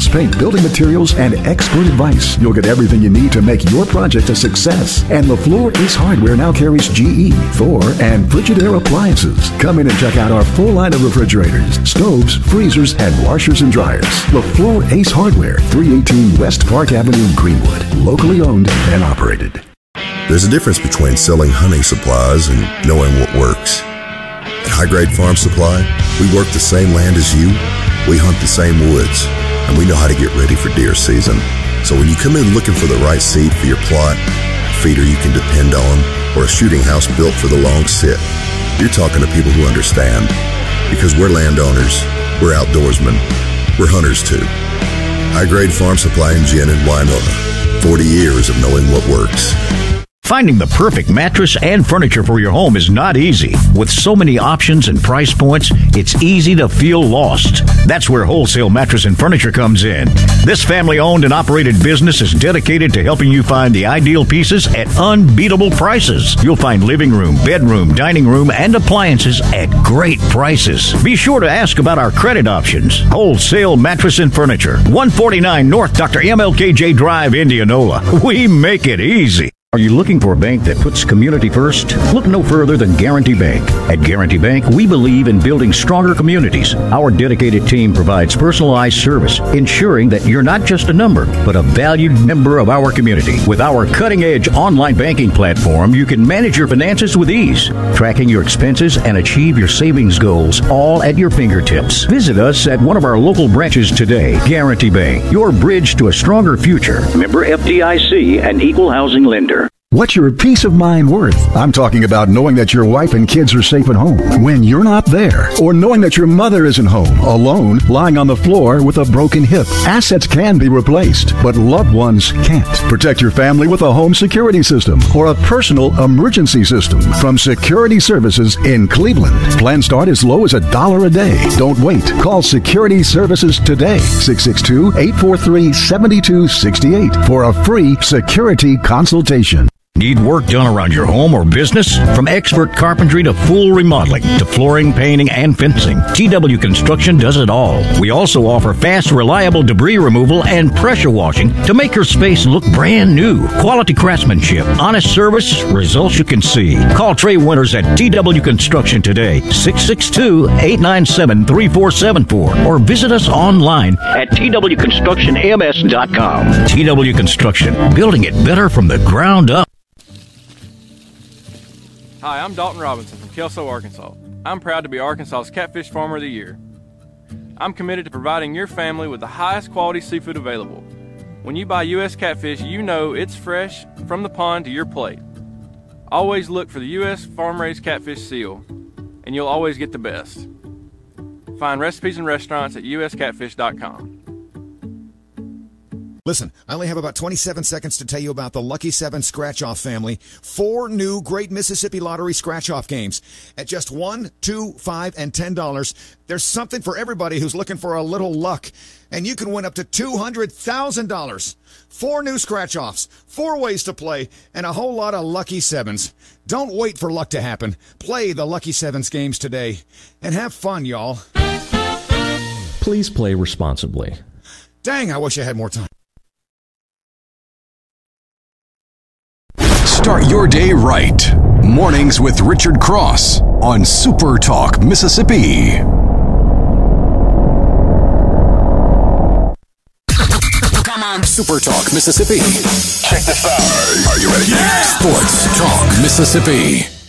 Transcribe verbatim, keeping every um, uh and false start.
latest paint, building materials, and expert advice. You'll get everything you need to make your project a success. And LaFleur Ace Hardware now carries G E, Thor, and Frigidaire appliances. Come in and check out our full line of refrigerators, stoves, freezers, and washers and dryers. LaFleur Ace Hardware, three eighteen West Park Avenue, Greenwood. Locally owned and operated. There's a difference between selling hunting supplies and knowing what works. At High Grade Farm Supply, we work the same land as you, we hunt the same woods, and we know how to get ready for deer season. So when you come in looking for the right seed for your plot, a feeder you can depend on, or a shooting house built for the long sit, you're talking to people who understand. Because we're landowners, we're outdoorsmen, we're hunters too. High Grade Farm Supply in Gin and Winona. forty years of knowing what works. Finding the perfect mattress and furniture for your home is not easy. With so many options and price points, it's easy to feel lost. That's where Wholesale Mattress and Furniture comes in. This family-owned and operated business is dedicated to helping you find the ideal pieces at unbeatable prices. You'll find living room, bedroom, dining room, and appliances at great prices. Be sure to ask about our credit options. Wholesale Mattress and Furniture, one forty-nine North Doctor M L K J Drive, Indianola. We make it easy. Are you looking for a bank that puts community first? Look no further than Guarantee Bank. At Guarantee Bank, we believe in building stronger communities. Our dedicated team provides personalized service, ensuring that you're not just a number, but a valued member of our community. With our cutting-edge online banking platform, you can manage your finances with ease, tracking your expenses and achieve your savings goals, all at your fingertips. Visit us at one of our local branches today. Guarantee Bank, your bridge to a stronger future. Member F D I C and Equal Housing Lender. What's your peace of mind worth? I'm talking about knowing that your wife and kids are safe at home when you're not there, or knowing that your mother isn't home, alone, lying on the floor with a broken hip. Assets can be replaced, but loved ones can't. Protect your family with a home security system or a personal emergency system from Security Services in Cleveland. Plans start as low as a dollar a day. Don't wait. Call Security Services today, six six two, eight four three, seven two six eight for a free security consultation. Need work done around your home or business? From expert carpentry to full remodeling to flooring, painting, and fencing, T W Construction does it all. We also offer fast, reliable debris removal and pressure washing to make your space look brand new. Quality craftsmanship, honest service, results you can see. Call Trey Winters at T W Construction today, six six two, eight nine seven, three four seven four, or visit us online at T W construction M S dot com. T W Construction, building it better from the ground up. Hi, I'm Dalton Robinson from Kelso, Arkansas. I'm proud to be Arkansas's Catfish Farmer of the Year. I'm committed to providing your family with the highest quality seafood available. When you buy U S catfish, you know it's fresh from the pond to your plate. Always look for the U S farm-raised catfish seal, and you'll always get the best. Find recipes and restaurants at U S catfish dot com. Listen, I only have about twenty-seven seconds to tell you about the Lucky seven Scratch-Off family. Four new Great Mississippi Lottery Scratch-Off games. At just one, two, five, and ten dollars, there's something for everybody who's looking for a little luck. And you can win up to two hundred thousand dollars. Four new Scratch-Offs, four ways to play, and a whole lot of Lucky Sevens. Don't wait for luck to happen. Play the Lucky Sevens games today. And have fun, y'all. Please play responsibly. Dang, I wish I had more time. Start your day right. Mornings with Richard Cross on Super Talk Mississippi. Come on, Super Talk Mississippi. Check this out. Are you ready? Yeah. Sports Talk Mississippi.